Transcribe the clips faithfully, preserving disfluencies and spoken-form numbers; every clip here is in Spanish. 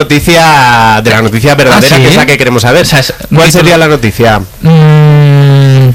noticia, de la noticia verdadera, ah, ¿sí? Que es la que queremos saber. O sea, es, ¿cuál sería la noticia? Mm...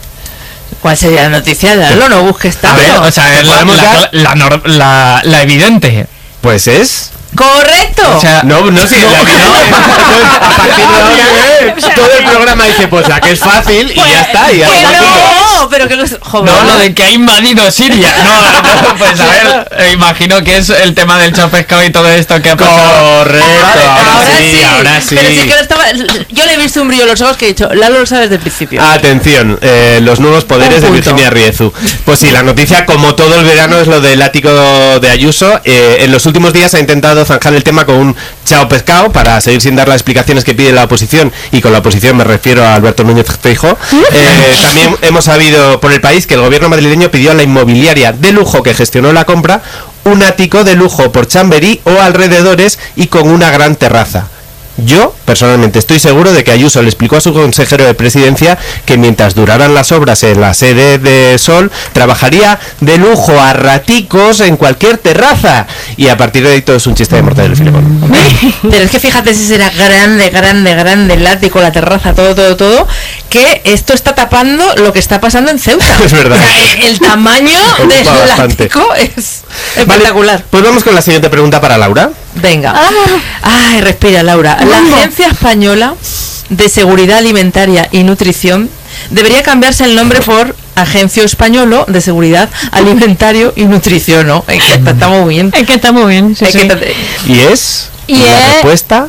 ¿Cuál sería la noticia? Dalo, no busques tanto. A ver, o sea, la, la, la, la, la, la evidente. Pues es... ¡Correcto! O sea, no, no, sí, no, la que no, a partir de ahora todo el programa dice, pues la que es fácil y pues, ya está. Y ya pues está no, pero que los jóvenes. No, lo de que ha invadido Siria. No, no, pues a ver, eh, imagino que es el tema del chao pescado y todo esto que ha pasado. Correcto, ahora, ahora sí, sí, ahora sí. Pero sí que no estaba, yo le he visto un brillo en los ojos que he dicho, Lalo lo sabes desde el principio. Atención, eh, los nuevos poderes de Virginia Riezu. Pues sí, la noticia, como todo el verano, es lo del ático de Ayuso. Eh, en los últimos días ha intentado zanjar el tema con un chao pescado para seguir sin dar las explicaciones que pide la oposición, y con la oposición me refiero a Alberto Núñez Feijóo. Eh, también hemos sabido por el país que el gobierno madrileño pidió a la inmobiliaria de lujo que gestionó la compra un ático de lujo por Chamberí o alrededores y con una gran terraza. Yo, personalmente, estoy seguro de que Ayuso le explicó a su consejero de presidencia que mientras duraran las obras en la sede de Sol, trabajaría de lujo a raticos en cualquier terraza. Y a partir de ahí todo es un chiste de Mortadelo y Filemón. Pero es que fíjate si será grande, grande, grande el ático, la terraza, todo, todo, todo, que esto está tapando lo que está pasando en Ceuta. Es verdad. O sea, el, el tamaño del ático es espectacular. Vale, pues vamos con la siguiente pregunta para Laura. Venga. Ay, respira, Laura. La Agencia Española de Seguridad Alimentaria y Nutrición debería cambiarse el nombre por Agencia Española de Seguridad Alimentario y Nutrición, ¿no? Es que está, está muy bien. Es que está muy bien, sí, es sí. Que está... ¿Y es? ¿Y la es... respuesta?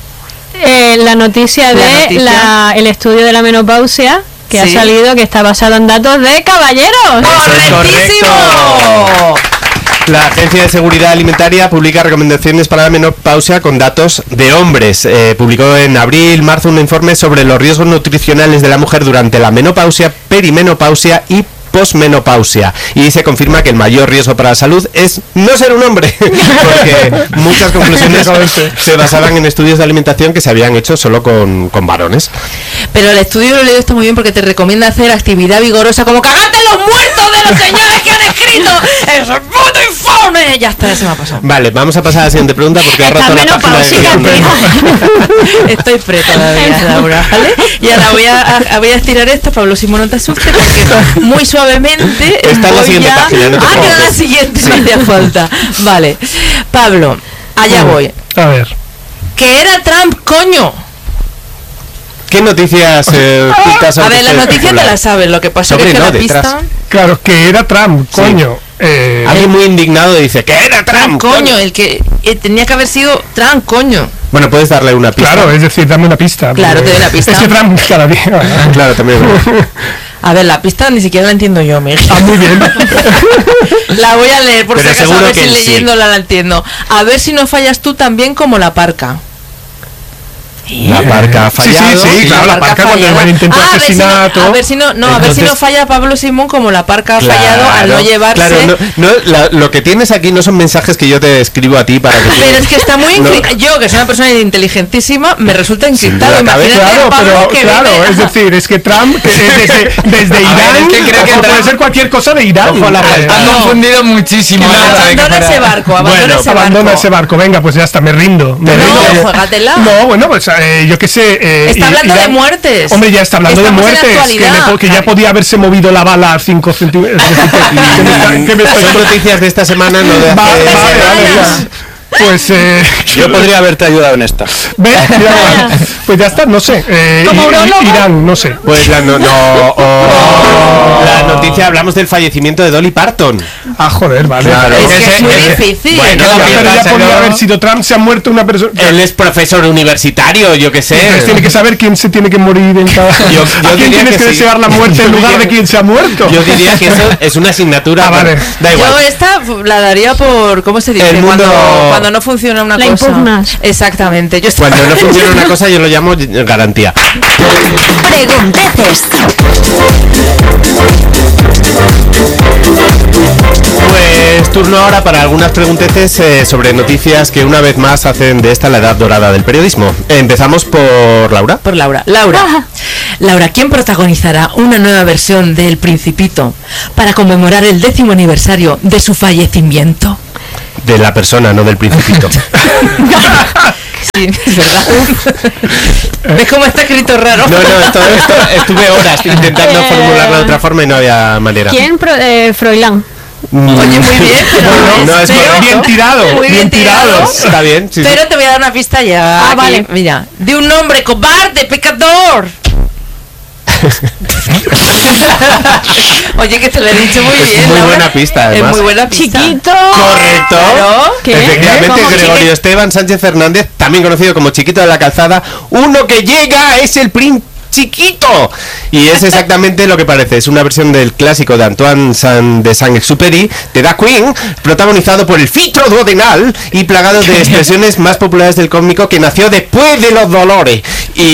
Eh, la noticia de la noticia. La, el estudio de la menopausia que sí. ha salido, que está basado en datos de caballeros. ¡Correctísimo! La Agencia de Seguridad Alimentaria publica recomendaciones para la menopausia con datos de hombres. Eh, publicó en abril, marzo un informe sobre los riesgos nutricionales de la mujer durante la menopausia, perimenopausia y posmenopausia, y se confirma que el mayor riesgo para la salud es no ser un hombre, porque muchas conclusiones se basaban en estudios de alimentación que se habían hecho solo con, con varones. Pero el estudio lo he leído, está muy bien, porque te recomienda hacer actividad vigorosa como cagarte en los muertos de los señores que han escrito ¡eso es puto informe! Ya está, ya se me ha pasado. Vale, vamos a pasar a la siguiente pregunta porque ha roto la página de... Estoy pre todavía, Laura, ¿vale? Y ahora voy a, a, voy a estirar esto, Pablo Simón, no te asustes, porque muy suavemente está en la siguiente ya... página, no te ah, que era la siguiente, no hacía falta. Vale, Pablo, allá uh, voy. A ver. Que era Trump, coño. ¿Qué noticias eh, pintas? A ver, la noticia te la sabes, lo que pasa es que no, la detrás. pista... Claro, que era Trump, sí. coño. Eh, Alguien muy indignado dice que era Trump, Trump coño, el que eh, tenía que haber sido Trump, coño. Bueno, puedes darle una pista. Claro, es decir, dame una pista. Claro, te doy una pista. Es que Trump cada día. Claro, también. A ver, la pista ni siquiera la entiendo yo, mi hija. Ah, muy bien. La voy a leer por pero si acaso, a ver si sí. leyéndola la entiendo. A ver si no fallas tú también como la parca. La parca ha fallado. Sí, sí, sí, claro, la, la parca, parca cuando el man intentó ah, asesinato. A ver si no, no, no Entonces, a ver si no falla Pablo Simón como la parca ha claro, fallado al no llevarse. Claro, no, no, la, lo que tienes aquí no son mensajes que yo te escribo a ti para que. Pero es que está muy no. incri... yo que soy una persona inteligentísima me resulta encriptado. Imagínate claro, Pablo pero que claro, vive... es decir, es que Trump que desde, desde Irán, ver, es que creo que puede Trump... ser cualquier cosa de Irán. Ojo, la eh, han no. confundido muchísimo. No, abandona ese barco, abandona bueno, ese abandona barco. ese barco. Venga, pues ya está, me rindo. Me no, rindo. juégatela. No, bueno, pues eh, yo qué sé. Eh, está hablando Irán, de muertes. Hombre, ya está hablando Estamos de muertes. Que, le, que ya podía haberse movido la bala a cinco centímetros. Son noticias de esta semana, no de hace... Va, vale, vale, pues eh, yo podría haberte ayudado en esta. ¿Ves? Ya, pues ya está, no sé. Eh, I, Irán, no sé. Pues la, no, no, oh, oh, la noticia, hablamos del fallecimiento de Dolly Parton. Ah, joder, vale. Claro. Es que es, es muy es, difícil. Bueno, ya, pero ya podría no. haber sido Trump, se ha muerto una persona. Él es profesor universitario, yo qué sé. Entonces tiene que saber quién se tiene que morir en cada. Yo, yo ¿A quién tienes que, que sí. desear la muerte en lugar de quién se ha muerto? Yo diría que eso es una asignatura. Ah, vale. Da igual. Yo esta la daría por, ¿cómo se dice? El mundo... Cuando, cuando no funciona una la cosa. Impugnas. Exactamente. Yo Cuando no funciona una cosa yo lo llamo garantía. Pregunteces. Pues turno ahora para algunas pregunteces eh, sobre noticias que una vez más hacen de esta la edad dorada del periodismo. Empezamos por Laura. Por Laura. Laura. Ajá. Laura, ¿quién protagonizará una nueva versión de El Principito para conmemorar el décimo aniversario de su fallecimiento? De la persona, no del Principito. Sí, es verdad. ¿Ves cómo está escrito raro? No, no, esto, esto, estuve horas intentando Eh, formularlo de otra forma y no había manera. ¿Quién? Pro, eh, Froilán. Oye, muy bien, pero No, no, es pero- correcto. Bien tirado, Muy bien bien tirado. tirado. Está bien, sí, sí. Pero te voy a dar una pista ya. Ah, aquí, vale. Mira, de un hombre cobarde, pecador. Oye, que te lo he dicho muy Es bien. muy Laura. buena pista, además. Es muy buena pista. Chiquito. Correcto. Claro. ¿Qué? Efectivamente, ¿Cómo Gregorio chiqui- Esteban Sánchez Fernández, también conocido como Chiquito de la Calzada, uno que llega es el príncipe Chiquito. Y es exactamente lo que parece. Es una versión del clásico de Antoine Saint- de Saint-Exupéry, de Da Queen, protagonizado por el filtro duodenal y plagado de expresiones más populares del cómico, que nació después de los dolores.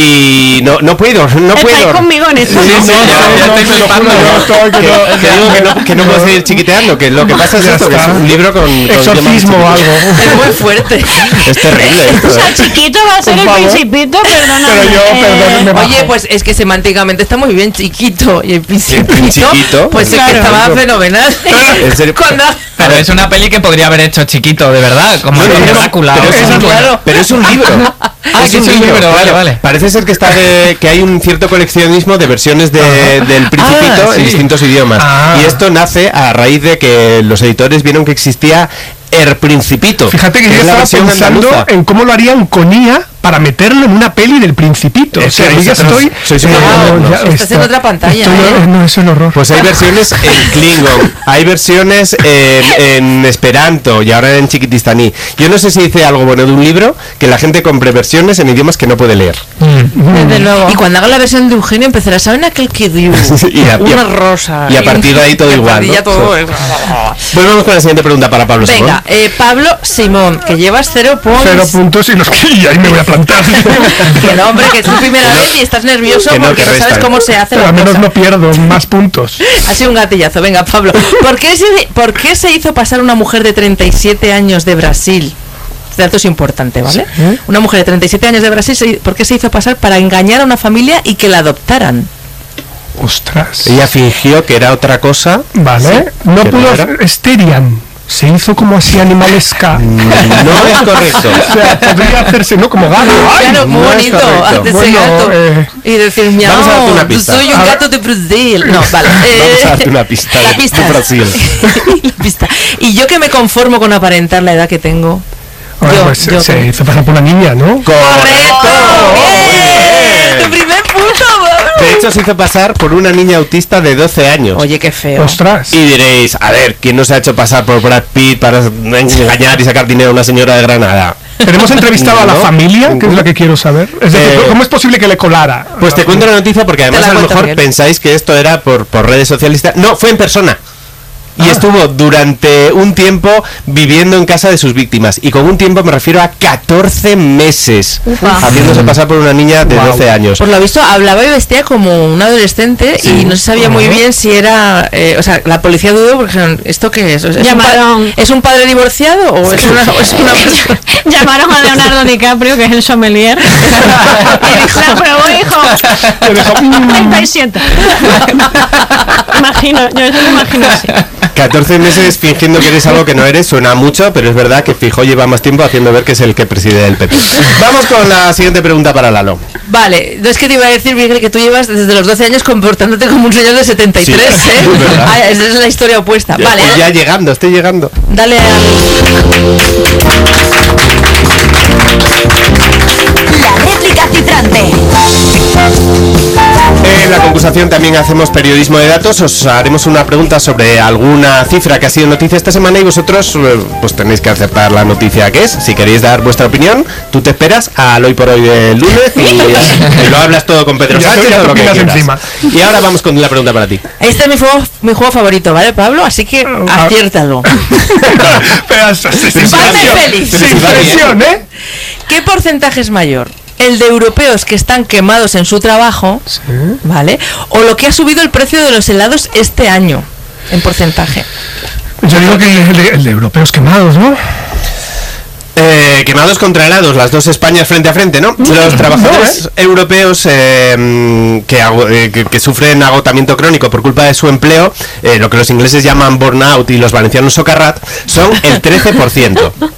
Y no, no puedo, no ¿Estáis puedo. conmigo en eso? Sí, sí, No, ya, no, ya no, estoy te lo flipando. juro, yo estoy que Que, no- que digo que no, que no puedo seguir chiquiteando, que lo que pasa es Ya esto, que es está. un libro con, con Exorcismo o idiomas algo. Es muy fuerte. chiquitos. Es terrible esto, O sea, ¿eh? chiquito va a ser Por el favor. principito, perdóname. Pero yo, eh, perdón, me bajo. Oye, pues es que semánticamente está muy bien, Chiquito. Y el principito, Chiquito, pues es claro. que estaba fenomenal. En serio. Cuando... Pero es una peli que podría haber hecho Chiquito, de verdad, como No, el no, de no, Drácula. pero o es sea, un- claro. Pero es un libro. Ah, que es un libro, vale, vale. Parece ser que está de- que hay un cierto coleccionismo de versiones de- del Principito Ah, en sí. distintos idiomas. Ah. Y esto nace a raíz de que los editores vieron que existía El Principito. Fíjate que es yo la estaba versión pensando andaluza. en cómo lo harían con I A para meterlo en una peli del Principito. Es O sea, que yo ya vosotros estoy... sois eh, unos no, modernos. ya Estás está. en otra pantalla, Estoy- ¿eh? No, es el horror. Pues hay versiones en Klingon, hay versiones en, en Esperanto y ahora en chiquitistaní. Yo no sé si dice algo bueno de un libro que la gente compre versiones en idiomas que no puede leer. Desde luego. Y cuando haga la versión de Eugenio empezará, ¿saben aquel que dio? Y a- y a- Una rosa. y a partir de ahí todo Y a igual, partir ¿no? ya todo Sí. es- Pues vamos con la siguiente pregunta para Pablo Simón. Venga, eh, Pablo Simón, que llevas cero puntos. Cero puntos y los que... Y ahí me voy a plantar. Que no, hombre, que es tu primera vez y estás nervioso que no, porque que no sabes restan. cómo se hace Pero la al menos cosa. no pierdo más puntos. Ha sido un gatillazo. Venga, Pablo. ¿Por qué, se, ¿Por qué se hizo pasar una mujer de treinta y siete años de Brasil? Este dato es importante, ¿vale? Sí. Una mujer de treinta y siete años de Brasil, se- ¿por qué se hizo pasar para engañar a una familia y que la adoptaran? Ostras. Ella fingió que era otra cosa. Vale. No ¿Qué pudo era? hacer... Esterian. Se hizo como así animalesca. No es correcto. O sea, podría hacerse, ¿no? Como gato. ¡Ay! Claro, muy no es bonito, correcto. hazte ese Bueno, gato. eh, y decir, miau, vamos a darte una pista. soy un A ver. gato de Brasil. No, vale. Vamos a darte eh, una pista La de- pista. de Brasil. La pista. Y yo que me conformo con aparentar la edad que tengo. Bueno, Yo, pues yo se con- hizo pasar por una niña, ¿no? ¡Correcto! ¡Bien! ¡Tu primer punto! De hecho, se hizo pasar por una niña autista de doce años. Oye, qué feo. Ostras. Y diréis, a ver, ¿quién no se ha hecho pasar por Brad Pitt para engañar y sacar dinero a una señora de Granada? Tenemos entrevistado a la ¿No? familia, que es la que quiero saber. Es decir, Eh, ¿cómo es posible que le colara? Pues te cuento la noticia porque además la a lo cuento, mejor Miguel. pensáis que esto era por, por redes sociales. No, fue en persona. Y Ah. estuvo durante un tiempo viviendo en casa de sus víctimas. Y con un tiempo me refiero a catorce meses. Ufa. Haciéndose pasar por una niña de Guau. doce años. Por lo visto hablaba y vestía como un adolescente y no se sabía muy bien si era, eh, o sea, la policía dudó porque dijeron, ¿esto qué es? ¿Es, un, Llamaron- pa- ¿es un padre divorciado o es una, o es una persona? Llamaron a Leonardo DiCaprio, que es el sommelier. Y dijo, la probó, hijo. treinta y siete. Imagino, yo eso lo imagino así. catorce meses fingiendo que eres algo que no eres, suena mucho, pero es verdad que Fijó lleva más tiempo haciendo ver que es el que preside el P P. Vamos con la siguiente pregunta para Lalo. Vale, no es que te iba a decir, Miguel, que tú llevas desde los doce años comportándote como un señor de setenta y tres, Sí, ¿eh? es verdad. Ah, esa es la historia opuesta. Ya, Vale, pues ya llegando, estoy llegando. dale a... La réplica cifrante. En la concursación también hacemos periodismo de datos. Os haremos una pregunta sobre alguna cifra que ha sido noticia esta semana y vosotros eh, pues tenéis que acertar la noticia que es. Si queréis dar vuestra opinión, tú te esperas al hoy por hoy del lunes y, y lo hablas todo con Pedro Ya te- Sánchez ya o te lo que opinas quieras. encima. Y ahora vamos con la pregunta para ti. Este es mi juego, mi juego favorito, ¿vale, Pablo? Así que Ah. aciértalo. Pero, sin Hazme presión, feliz. sin presión, ¿eh? ¿Qué porcentaje es mayor? ¿El de europeos que están quemados en su trabajo? ¿Vale? ¿O lo que ha subido el precio de los helados este año? En porcentaje. Yo digo que el de, el de europeos quemados, ¿no? Eh, quemados contra helados, las dos Españas frente a frente, ¿no? Los trabajadores europeos eh, que, ago- eh, que, que sufren agotamiento crónico por culpa de su empleo, eh, lo que los ingleses llaman burnout y los valencianos socarrat, son el trece por ciento.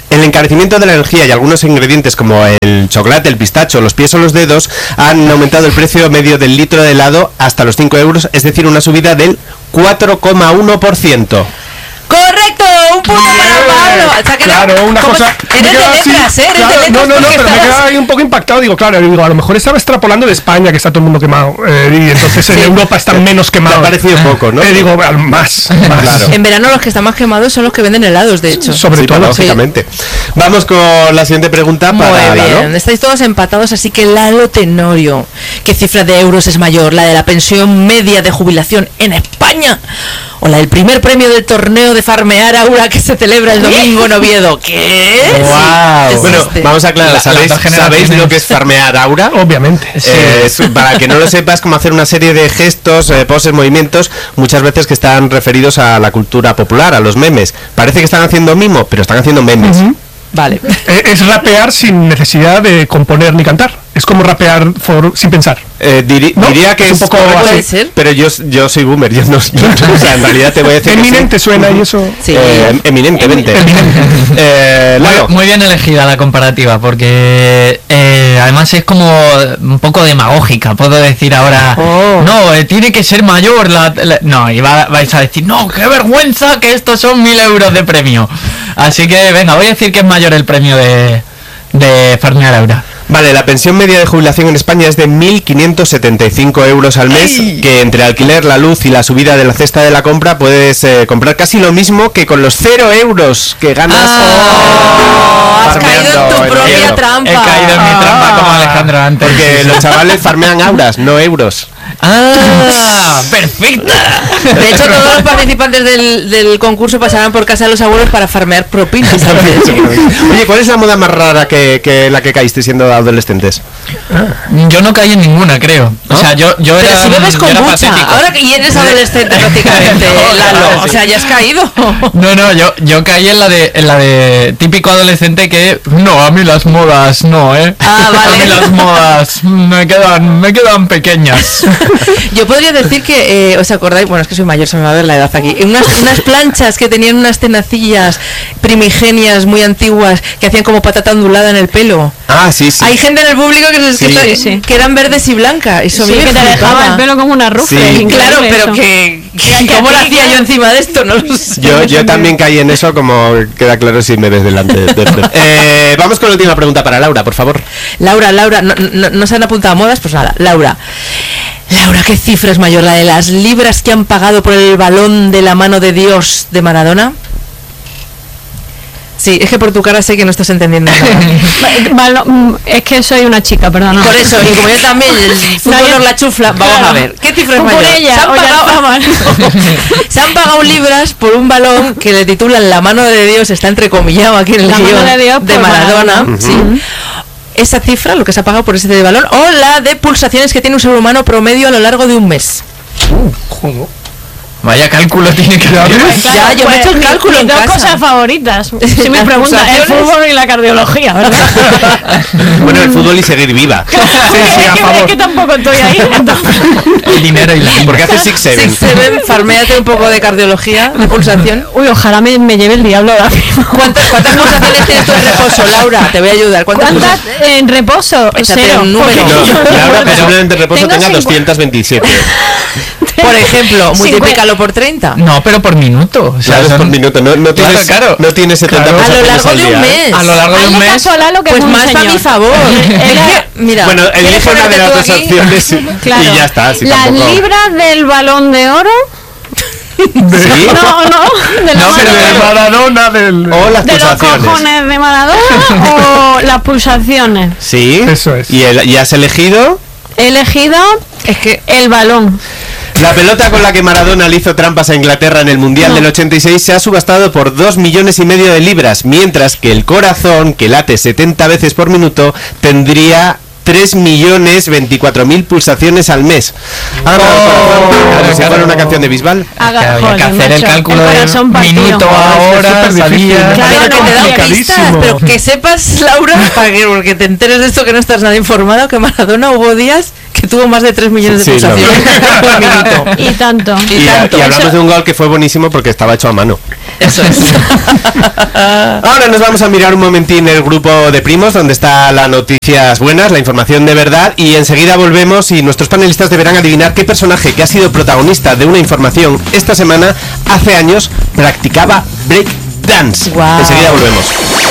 El encarecimiento de la energía y algunos ingredientes como el chocolate, el pistacho, los pies o los dedos han aumentado el precio medio del litro de helado hasta los cinco euros, es decir, una subida del cuatro coma uno por ciento. ¡Correcto! ¡Un punto para Pablo! O sea, que Claro, no, una ¿cómo cosa... es? Eres de letras, ¿eh? Eres claro, de letras no, no, no, porque pero me estabas- quedaba ahí un poco impactado. Digo, claro, digo, a lo mejor estaba extrapolando de España, que está todo el mundo quemado. Eh, y entonces en Sí. Europa están menos quemados. Me ha parecido poco, ¿no? Eh, digo, al- más, más. Claro. En verano los que están más quemados son los que venden helados, de hecho. Sobre Sí, todo. lógicamente. Vamos con la siguiente pregunta Muy para bien, Lalo. estáis todos empatados, así que Lalo Tenorio, ¿qué cifra de euros es mayor? ¿La de la pensión media de jubilación en España? ¿O la del primer premio del torneo de Farmear Aura que se celebra el domingo en Oviedo? ¿Qué? Guau. Sí, Bueno, existe. vamos a aclarar, La- ¿sabéis, las dos generaciones. ¿sabéis lo que es farmear aura? Obviamente. Eh, es- para que no lo sepas, como hacer una serie de gestos, eh, poses, movimientos, muchas veces que están referidos a la cultura popular, a los memes. Parece que están haciendo mimo, pero están haciendo memes. Vale. Eh, es rapear sin necesidad de componer ni cantar. Es como rapear for- sin pensar. Eh, diri- ¿No? Diría que Es un es, poco correcto, Puede ser. pero yo, yo soy boomer, yo no, o sea, en realidad te voy a decir que Eminente sí. suena y eso. Sí. Eh, eminentemente. Eh, Lalo. Muy, muy bien elegida la comparativa, porque eh, además es como un poco demagógica. Puedo decir ahora, Oh. no, eh, tiene que ser mayor. La, la-". No, y va- vais a decir, no, qué vergüenza que estos son mil euros de premio. Así que venga, voy a decir que es mayor el premio de, de Farmear Aura. Vale, la pensión media de jubilación en España es de mil quinientos setenta y cinco euros al mes, que entre alquiler, la luz y la subida de la cesta de la compra puedes eh, comprar casi lo mismo que con los cero euros que ganas. Oh, has farmeando caído en tu el propia dinero. trampa. He caído en mi trampa como Alejandro antes. Porque los chavales farmean auras, no euros. ¡Ah! ¡Perfecta! De hecho, todos los participantes del, del concurso pasarán por casa de los abuelos para farmear propinas. Oye, ¿cuál es la moda más rara que, que la que caíste siendo adolescentes? Yo no caí en ninguna, creo. O sea, yo, yo Pero era. si bebes yo con era mucha, patético. ahora que y eres adolescente prácticamente, No, Lalo, claro, o sí. sea, ya has caído. No, no, yo, yo caí en la de en la de típico adolescente que no, a mí las modas no, eh. Ah, vale. A mí las modas me quedan me quedan pequeñas. Yo podría decir que, eh, ¿os acordáis? Bueno, es que soy mayor, se me va a ver la edad aquí. Unas, unas planchas que tenían unas tenacillas primigenias muy antiguas que hacían como patata ondulada en el pelo. Ah, sí, sí. Hay gente en el público que, se- que, Sí. está- Sí, sí. que eran verdes y blancas. Eso a mí Sí, me que te flipaba. dejaba el pelo como una rufle. Sí. increíble Claro, pero eso. que, que que ¿cómo lo a ti, hacía yo claro. encima de esto? No lo sé. Yo, yo también caí en eso, como queda claro si me ves delante. de- de- eh, vamos con la última pregunta para Laura, por favor. Laura, Laura, no, no, no se han apuntado a modas, pues nada, Laura. Laura, ¿qué cifra es mayor? ¿La de las libras que han pagado por el balón de la mano de Dios de Maradona? Sí, es que por tu cara sé que no estás entendiendo nada. Valo- mm, es que soy una chica, perdona. Por eso, y como yo también, el fútbol No, yo- nos la chufla, vamos Claro. a ver, ¿qué cifra es Por mayor? ella, se, han o ya pagado, estaba. se han pagado libras por un balón que le titulan La mano de Dios, está entrecomillado aquí en el La mano guión de Dios por Maradona. Maradona. Sí. Esa cifra, lo que se ha pagado por ese de balón, o la de pulsaciones que tiene un ser humano promedio a lo largo de un mes. Vaya cálculo tiene que haber. Ya, yo me he hecho el mi- cálculo mis en dos casa. cosas favoritas. Si me Las preguntan, el pulsaciones. fútbol y la cardiología, ¿verdad? Bueno, el fútbol y seguir viva. Sí, sí, a es, que, favor. es que tampoco estoy ahí. entonces- El dinero y la Porque hace Six Seven. Six Seven, farméate un poco de cardiología, de pulsación. Uy, ojalá me, me lleve el diablo ahora mismo. ¿Cuántas, cuántas pulsaciones tienes tú en reposo, Laura? Te voy a ayudar. ¿Cuántas, ¿Cuántas pulsaciones? en reposo? Échate Cero. un número. porque- No, Laura posiblemente en reposo Tengo tenga cincu- doscientos veintisiete. Por ejemplo, Cincuenta- multiplícalo por treinta. No, pero por minuto. O sea, Claro, es son- por minuto. No, no Claro, tienes, claro. no tienes setenta Claro. A lo pulsaciones largo al de un día, ¿eh? mes. A lo largo de un Hazle mes. caso a Lalo, que Pues es un más a señor. mi favor. Es Era- que, mira, Bueno, ¿quieres elige una de ponerte las tú dos aquí? opciones Claro. y ya está. Si Las tampoco... libras del balón de oro. ¿Sí? No, no. De la No, mano pero de De de- oro. Maradona del... O las ¿De los pulsaciones. cojones de Maradona o las pulsaciones? Sí. Eso es. ¿Y, el- y has elegido? He elegido Es que el balón. La pelota con la que Maradona le hizo trampas a Inglaterra en el Mundial No. del ochenta y seis se ha subastado por dos millones y medio de libras, mientras que el corazón, que late setenta veces por minuto, tendría tres millones veinticuatro mil pulsaciones al mes. Ah, no, Oh, como si claro. fuera una canción de Bisbal. Haga- Que había que joder, hacer el macho, cálculo el de corazón partido. minuto a Es hora, súper difícil. salía. Claro, pero que no, te da pistas, complicadísimo. pero que sepas, Laura, para que, porque te enteres de esto que no estás nada informado, que Maradona hubo días que tuvo más de tres millones de Sí, pulsaciones por minuto. Y tanto. Y Y, tanto. y hablamos Eso- de un gol que fue buenísimo porque estaba hecho a mano. Eso es. Ahora nos vamos a mirar un momentín el grupo de primos donde está las noticias buenas, la información de verdad, y enseguida volvemos y nuestros panelistas deberán adivinar qué personaje que ha sido protagonista de una información esta semana hace años practicaba break dance. Guau. Enseguida volvemos.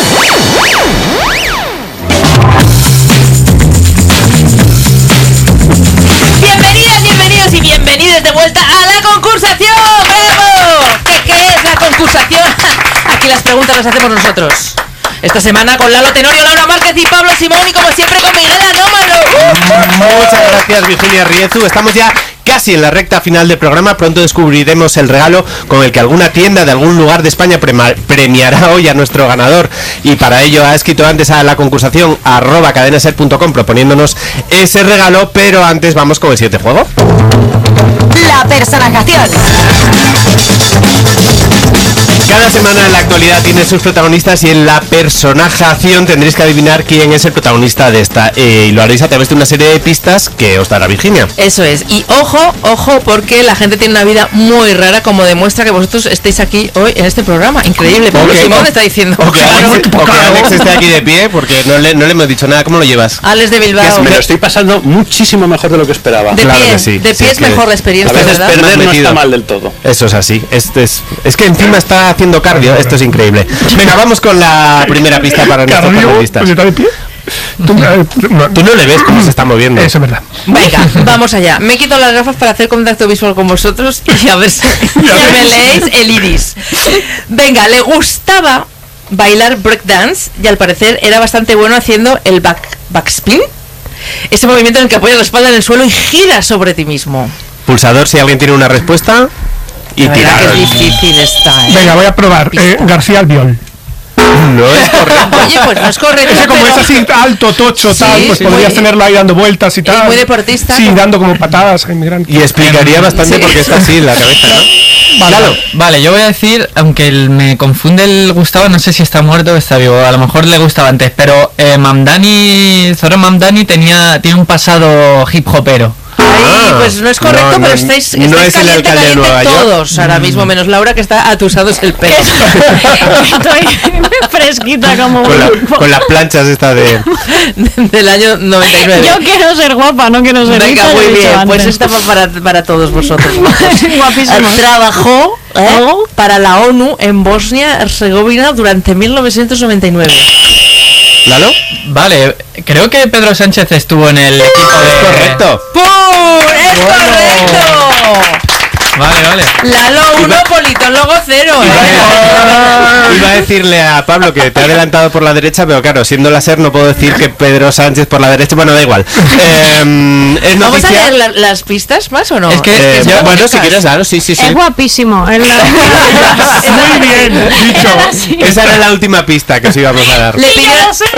Bienvenidas, bienvenidos y bienvenidos de vuelta a la concursación. ¡Bravo! ¿Qué, qué es la concursación? Aquí las preguntas las hacemos nosotros. Esta semana con Lalo Tenorio, Laura Márquez y Pablo Simón, y como siempre con Miguel Anómalo. Muchas gracias, Virginia Riezu. Estamos ya casi en la recta final del programa. Pronto descubriremos el regalo con el que alguna tienda de algún lugar de España prema- premiará hoy a nuestro ganador. Y para ello ha escrito antes a la concursación arroba cadenaser punto com proponiéndonos ese regalo. Pero antes vamos con el siguiente juego. La personajación. Cada semana en la actualidad tiene sus protagonistas y en la personajación tendréis que adivinar quién es el protagonista de esta. Eh, y lo haréis a través de una serie de pistas que os dará Virginia. Eso es. Y ojo, ojo, porque la gente tiene una vida muy rara, como demuestra que vosotros estéis aquí hoy en este programa. Increíble. Pablo Ok. Simón está diciendo. O que Alex, o que Alex esté aquí de pie porque no le, no le hemos dicho nada. ¿Cómo lo llevas? Alex de Bilbao. Me lo estoy pasando muchísimo mejor de lo que esperaba. De Claro pie, que sí. de Sí, pie es es que mejor la A experiencia, veces ¿verdad? perder no Metido. está mal del todo. Eso es así. Este es, es que encima está haciendo cardio. Esto es increíble. Venga, vamos con la primera pista para nuestros Cardio, panelistas. pues está de pie. Tú, eh, no, Tú no le ves cómo se está moviendo. Eso es verdad. Venga, vamos allá. Me he quitado las gafas para hacer contacto visual con vosotros y a ver si, si me leéis el iris. Venga, le gustaba bailar breakdance y al parecer era bastante bueno haciendo el back, backspin. Ese movimiento en el que apoyas la espalda en el suelo y giras sobre ti mismo. Pulsador si alguien tiene una respuesta. Y La verdad tirar. que es difícil esta, ¿eh? Venga, voy a probar. Eh, García Albiol. No es correcto. Oye, pues no es correcto. Ese como pero- es así alto, tocho, Sí, tal, pues sí, podrías muy- tenerlo ahí dando vueltas y tal. muy deportista, Sí, como- dando como patadas a inmigrantes. Y explicaría bastante Sí. por qué está así en la cabeza, ¿no? Vale, Claro. vale, yo voy a decir, aunque el- me confunde el Gustavo, no sé si está muerto o está vivo, a lo mejor le gustaba antes, pero eh, Mamdani, Zoran Mamdani tenía, tiene un pasado hip hopero. Ay, Ah, pues no es correcto, no, pero no, estáis, no estáis es el caliente, alcalde de caliente Nueva York. todos ahora mismo, menos Laura que está atusados el pelo. Estoy fresquita como Con, la- con las planchas estas de... Del año noventa y nueve. Yo quiero ser guapa, no quiero ser Venga, rica, muy lo he dicho bien, pues antes. esta va para, para todos vosotros. Guapísimos. Trabajó ¿eh? Oh. para la ONU en Bosnia-Herzegovina durante mil novecientos noventa y nueve. ¿Lalo? Vale, creo que Pedro Sánchez estuvo en el equipo de... Correcto. ¡Pum! ¡Es correcto! Vale, vale. Lalo uno, politólogo cero. Iba ¿eh? a, iba a decirle a Pablo que te ha adelantado por la derecha, pero claro, siendo la SER no puedo decir que Pedro Sánchez por la derecha, bueno, da igual. Eh, es ¿Vamos a noticia... leer la- las pistas más o no? Es que- Eh, son bueno, bonitas. si quieres, claro, sí, sí, sí. Es guapísimo. Es la- Muy bien, dicho. Sí. Esa era la última pista que os íbamos a dar. Le Sí, pidió, yo lo sé.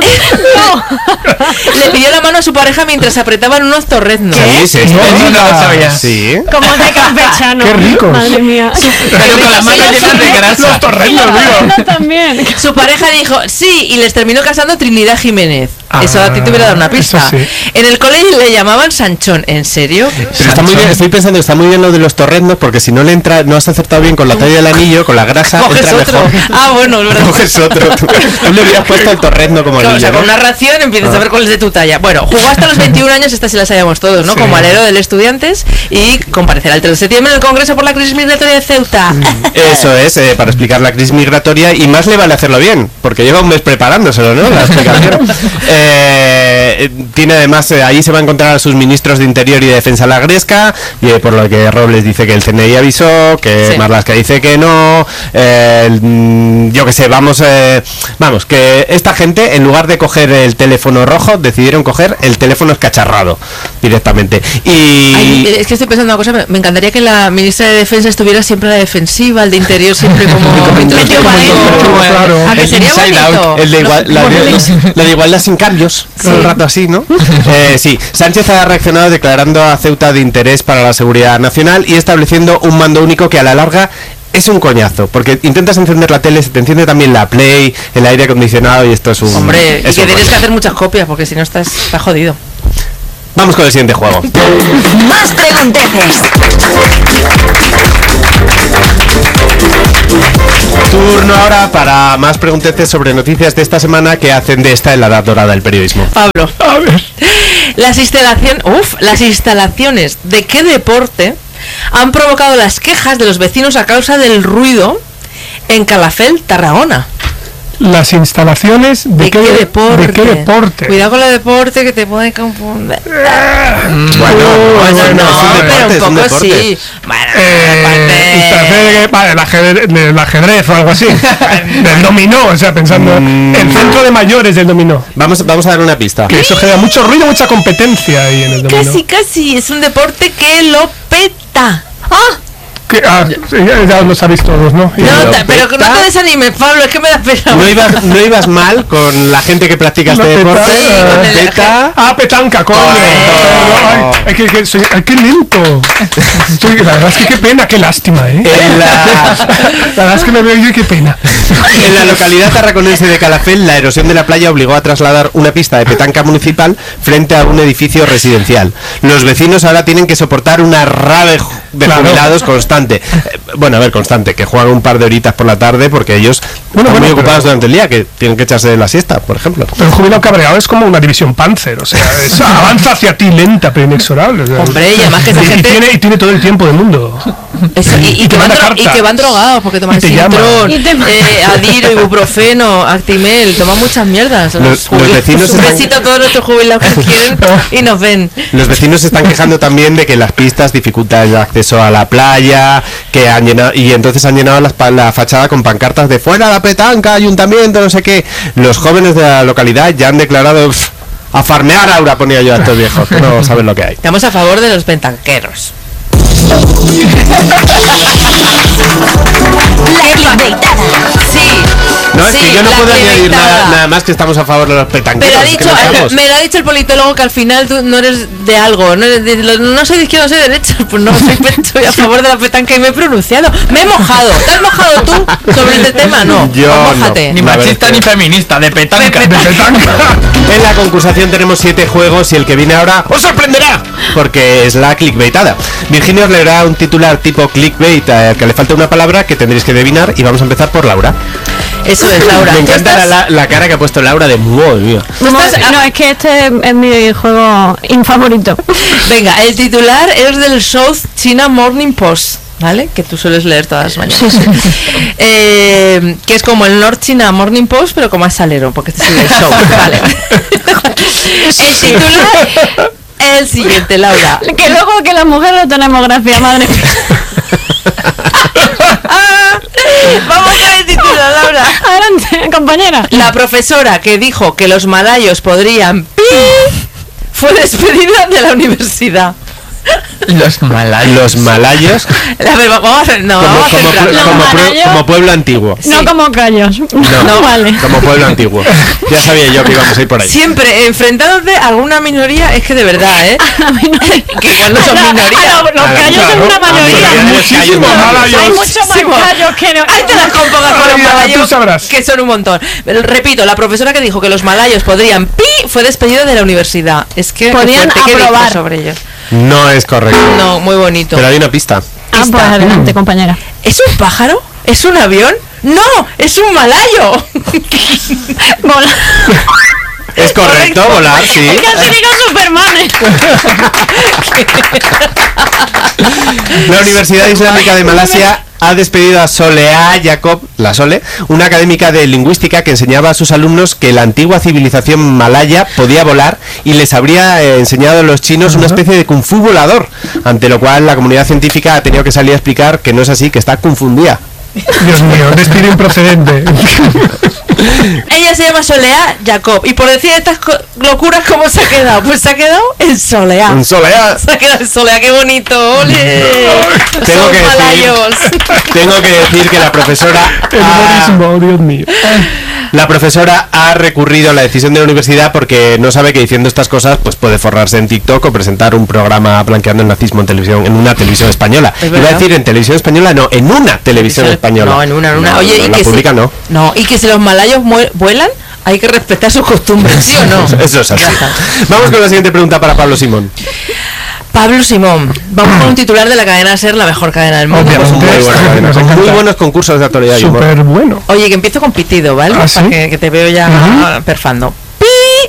le pidió la mano a su pareja mientras apretaban unos torreznos. Sí, sí, sí. No Eso no lo digas. sabía. Sí. Como de campechano. Qué ricos. Madre mía. Pero con las manos llenas de grasa. Los torrendos, Y digo. la también. Su pareja dijo sí y les terminó casando Trinidad Jiménez. Ah, Eso a ti te hubiera dado una pista. eso sí. En el colegio le llamaban Sanchón. ¿En serio? Pero está muy bien, estoy pensando que está muy bien lo de los torrendos, porque si no le entra, no has acertado bien con la talla del anillo, con la grasa, Coges entra otro. mejor. Ah, bueno, es verdad. Coges otro. Tú, tú le hubieras puesto el torrendo como O anillo, sea, con ¿no? una ración empiezas a ver cuál es de tu talla. Bueno, jugó hasta los veintiún años, esta sí la sabíamos todos, ¿no? Sí. Como alero del Estudiantes y comparecerá el tres de septiembre en el Congreso por la crisis migratoria de Ceuta. Eso es, eh, para explicar la crisis migratoria, y más le vale hacerlo bien, porque lleva un mes preparándoselo, ¿no? La explicación. Eh, tiene además, eh, ahí se va a encontrar a sus ministros de Interior y de Defensa la Gresca, y eh, por lo que Robles dice que el C N I avisó, que Sí. Marlaska dice que no, eh, el, mm, yo que sé, vamos, eh, vamos, que esta gente, en lugar de coger el teléfono rojo, decidieron coger el teléfono escacharrado directamente. Y... Ay, es que estoy pensando una cosa, me me encantaría que la ministra de Defensa estuviera siempre a la defensiva, el de Interior siempre como introspectivo. Claro. ¿A que El sería inside bonito? out, El de igual, la, de, la de igualdad sin cambios, todo el rato así, ¿no? Eh, sí, Sánchez ha reaccionado declarando a Ceuta de interés para la seguridad nacional y estableciendo un mando único que a la larga es un coñazo, porque intentas encender la tele, se te enciende también la Play, el aire acondicionado y esto es un... Hombre, y es que un tienes rollo. que hacer muchas copias porque si no estás, estás jodido. Vamos con el siguiente juego. Más pregunteces. Turno ahora para más pregunteces sobre noticias de esta semana que hacen de esta en la edad dorada del periodismo. Pablo, a ver. Las instalaciones, uf, las instalaciones de qué deporte han provocado las quejas de los vecinos a causa del ruido en Calafell, Tarragona. Las instalaciones de, ¿De, qué, qué deporte? ¿De qué deporte? Cuidado con lo deporte que te puede confundir. Bueno, Bueno, no, pero un poco sí. Bueno, Eh, vale, el ajedrez, el ajedrez o algo así. Del dominó, o sea, pensando Mm. el centro de mayores del dominó. Vamos, vamos a dar una pista. Que eso genera mucho ruido, mucha competencia ahí en el dominó. Casi, casi. Es un deporte que lo peta. ¡Ah! Que, ah, sí, ya, ya lo sabéis todos, ¿no? Y No, lo ta- pero que no peta. te desanimes, Pablo, es que me da pena. No ibas, no ibas mal con la gente que practica este Lo peta. deporte. Sí, con el Peta. Ah, petanca, coño. Correcto. Ay, es que, que soy, ay, qué lento. Estoy- la verdad es que qué pena, qué lástima, ¿eh? En la, La verdad es que me veo yo y qué pena. en la localidad tarraconense de Calafell, la erosión de la playa obligó a trasladar una pista de petanca municipal frente a un edificio residencial. Los vecinos ahora tienen que soportar una rave de Claro. jubilados constante. Eh, Bueno, a ver, constante, que juegan un par de horitas por la tarde porque ellos Bueno, están bueno, muy ocupados pero- durante el día, que tienen que echarse la siesta, por ejemplo. Pero el jubilado cabreado es como una división Panzer, o sea, es- avanza hacia ti lenta pero inexorable. O sea, Hombre, y además que esa y, y gente- tiene, y tiene todo el tiempo del mundo. Eso, y, y Y que te van manda dro- y carta. que van drogados porque toman Y te llama. Sintrón, Y te- eh, Adiro, ibuprofeno, Actimel, toman muchas mierdas. Los- los jubilados. vecinos Un están- besito a todos nuestros jubilados que quieren y nos ven. Los vecinos se están quejando también de que las pistas dificultan el acceso a la playa, que han llenado, y entonces han llenado las pa- la fachada con pancartas de fuera la petanca, ayuntamiento, no sé qué. Los jóvenes de la localidad ya han declarado "Pff, a farmear Aura", ponía yo a estos viejos, que no saben lo que hay. Estamos a favor de los petanqueros. La clickbaitada. Sí. No, es sí, que yo no la puedo añadir clickbaitada. nada, nada más que estamos a favor de los petanqueros. Pero ha es que dicho, no eh, estamos. me lo ha dicho el politólogo que al final tú no eres de algo, no, eres de- lo- no soy de izquierda, no soy de derecha, pues no, estoy a favor de la petanca y me he pronunciado. Me he mojado. ¿Te has mojado tú sobre este tema? No. Yo Pues no. mójate. Ni La verdad machista es que- ni feminista, de petanca. De petanca. En la concursación tenemos siete juegos y el que viene ahora os sorprenderá, porque es la clickbaitada. Virginia os leerá un titular tipo clickbait al que le falta una palabra que tendréis que adivinar y vamos a empezar por Laura. Eso es, Laura. Me ¿Tú encanta estás- la, la cara que ha puesto Laura de madre mía. tú estás- No, es que este es mi juego infavorito. Venga, el titular es del South China Morning Post, ¿vale? Que tú sueles leer todas las mañanas. Eh, que es como el North China Morning Post, pero con más salero, porque este es el show, ¿vale? El titular es el siguiente, Laura. Que luego que las mujeres no tenemos gracia, madre. Vamos con el titular, Laura. Adelante, compañera. La profesora que dijo que los malayos podrían pi fue despedida de la universidad. Los malayos. Los malayos A ver, vamos a hacer, no, como, vamos a como, centrarnos. pue- como, pue- malayos. como pueblo antiguo. No como callos. No, vale. como pueblo antiguo. Ya sabía yo que íbamos a ir por ahí. Siempre enfrentándote a alguna minoría, es que de verdad, ¿eh? Que igual no son Ah, no, minoría. ah, no, los Ah, callos claro. son una Ah, mayoría. minoría de Muchísimo callos, malayos. Hay muchos más Muchísimo. callos que no. Ahí te las compongas con los Ay, ya, tú malayos, sabrás. que son un montón. Pero, repito, la profesora que dijo que los malayos podrían pi fue despedida de la universidad. Es que Podían qué fuerte, ¿qué dijo aprobar. sobre ellos? No es correcto. No, muy bonito. Pero hay una pista. Ah, pues adelante, compañera. ¿Es un pájaro? ¿Es un avión? No, es un malayo. Mola. Es correcto, volar, sí. Casi digo Superman. eh. La Universidad Islámica de Malasia ha despedido a Soleá Jacob, la Sole, una académica de lingüística que enseñaba a sus alumnos que la antigua civilización malaya podía volar y les habría eh, enseñado a los chinos una especie de kung fu volador, ante lo cual la comunidad científica ha tenido que salir a explicar que no es así, que está confundida. Dios mío, despido improcedente. Ella se llama Soleá Jacob. Y por decir estas co- locuras, ¿cómo se ha quedado? Pues se ha quedado en Soleá. Un Soleá. Se ha quedado en Soleá, qué bonito. ¡Ole! Tengo Son que, decir, malayos. tengo que decir que la profesora El ha, humorismo, Dios mío. La profesora ha recurrido a la decisión de la universidad porque no sabe que diciendo estas cosas pues puede forrarse en TikTok o presentar un programa blanqueando el nazismo en televisión, en una televisión española. Iba a decir en televisión española, no, en una televisión española. No, en una, en una. No, Oye, no, y la que pública si, no. No, y que si los malayos vuelan, hay que respetar sus costumbres, ¿sí o no? Eso es así. Vamos con la siguiente pregunta para Pablo Simón. Pablo Simón, vamos con un titular de la cadena SER, la mejor cadena del mundo. Pues muy, buena cadena, con muy buenos concursos de actualidad y humor. Súper bueno. Oye, que empiezo con pitido, ¿vale? ¿Ah, sí? Para que, que te veo ya uh-huh. perfando. ¡Pi!